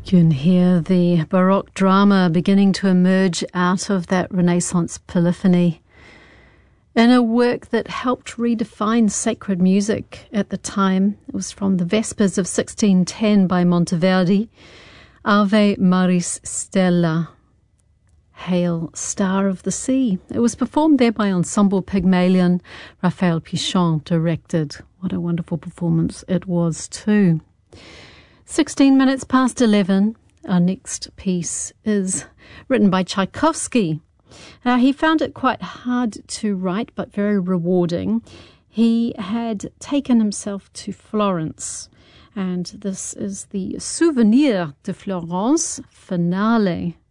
You can hear the Baroque drama beginning to emerge out of that Renaissance polyphony in a work that helped redefine sacred music at the time. It was from the Vespers of 1610 by Monteverdi, Ave Maris Stella, Hail, Star of the Sea. It was performed there by Ensemble Pygmalion. Raphael Pichon directed. What a wonderful performance it was too. 16 minutes past 11. Our next piece is written by Tchaikovsky. He found it quite hard to write, but very rewarding. He had taken himself to Florence, and this is the Souvenir de Florence finale.